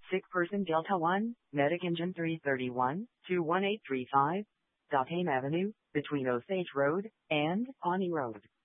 Sick person Delta 1, Medic Engine 331, 21835, Dothain Avenue, between Osage Road and Pawnee Road.